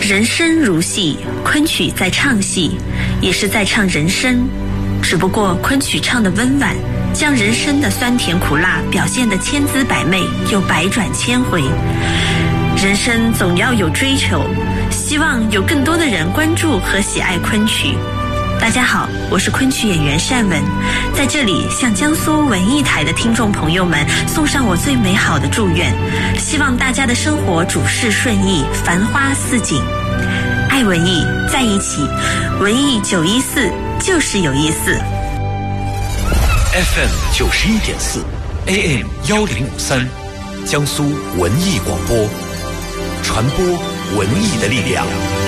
人生如戏，昆曲在唱戏，也是在唱人生。只不过昆曲唱得温婉，将人生的酸甜苦辣表现得千姿百媚，又百转千回。人生总要有追求，希望有更多的人关注和喜爱昆曲。大家好，我是昆曲演员单文，在这里向江苏文艺台的听众朋友们送上我最美好的祝愿，希望大家的生活主事顺意，繁花似锦。爱文艺，在一起，文艺914就是有意思。 FM 91.4 AM 1053，江苏文艺广播，传播文艺的力量。